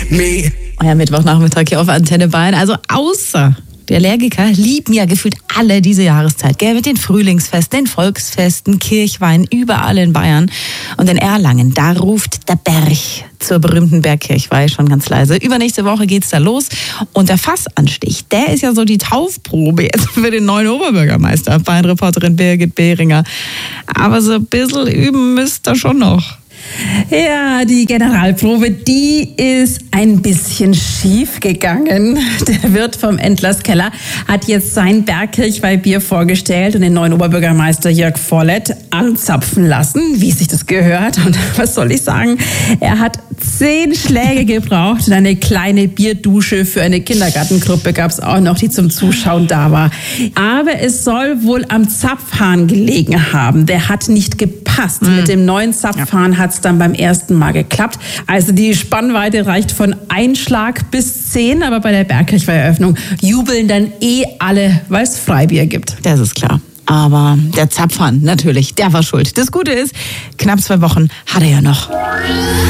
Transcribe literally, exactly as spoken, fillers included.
me. Euer Mittwochnachmittag hier auf Antenne Bayern. Also außer die Allergiker lieben ja gefühlt alle diese Jahreszeit. Gell? Mit den Frühlingsfesten, den Volksfesten, Kirchweih, überall in Bayern. Und in Erlangen, da ruft der Berg zur berühmten Bergkirchweih schon ganz leise. Übernächste Woche geht's da los. Und der Fassanstich, der ist ja so die Taufprobe jetzt für den neuen Oberbürgermeister. Bayern-Reporterin Birgit Behringer. Aber so ein bisschen üben müsst ihr schon noch. Ja, die Generalprobe, die ist ein bisschen schief gegangen. Der Wirt vom Endlers Keller hat jetzt sein Bergkirchweihbier vorgestellt und den neuen Oberbürgermeister Jörg Vollett anzapfen lassen, wie sich das gehört. Und was soll ich sagen? Er hat zehn Schläge gebraucht und eine kleine Bierdusche für eine Kindergartengruppe gab es auch noch, die zum Zuschauen da war. Aber es soll wohl am Zapfhahn gelegen haben. Der hat nicht gepasst. Mhm. Mit dem neuen Zapfhahn hat es dann beim ersten Mal geklappt. Also die Spannweite reicht von Einschlag bis zehn, aber bei der Bergkirchweiheröffnung jubeln dann eh alle, weil es Freibier gibt. Das ist klar. Aber der Zapfhahn, natürlich, der war schuld. Das Gute ist, knapp zwei Wochen hat er ja noch.